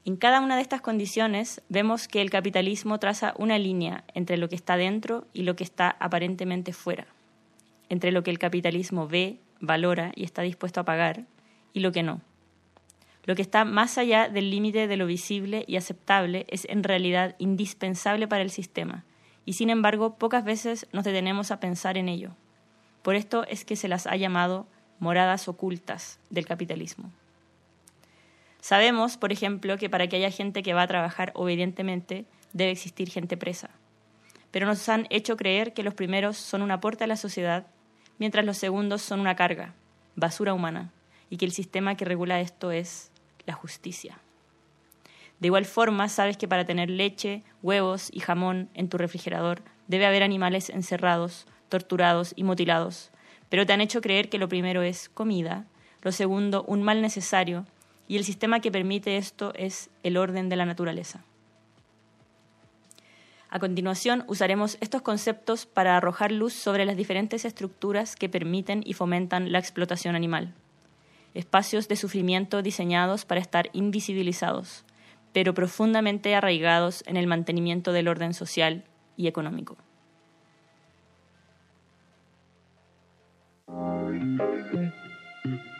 En cada una de estas condiciones vemos que el capitalismo traza una línea entre lo que está dentro y lo que está aparentemente fuera, entre lo que el capitalismo ve, valora y está dispuesto a pagar y lo que no. Lo que está más allá del límite de lo visible y aceptable es en realidad indispensable para el sistema, y sin embargo pocas veces nos detenemos a pensar en ello. Por esto es que se las ha llamado moradas ocultas del capitalismo. Sabemos, por ejemplo, que para que haya gente que va a trabajar obedientemente debe existir gente presa, pero nos han hecho creer que los primeros son un aporte a la sociedad, mientras los segundos son una carga, basura humana, y que el sistema que regula esto es la justicia. De igual forma, sabes que para tener leche, huevos y jamón en tu refrigerador debe haber animales encerrados, torturados y mutilados, pero te han hecho creer que lo primero es comida, lo segundo un mal necesario, y el sistema que permite esto es el orden de la naturaleza. A continuación, usaremos estos conceptos para arrojar luz sobre las diferentes estructuras que permiten y fomentan la explotación animal. Espacios de sufrimiento diseñados para estar invisibilizados, pero profundamente arraigados en el mantenimiento del orden social y económico.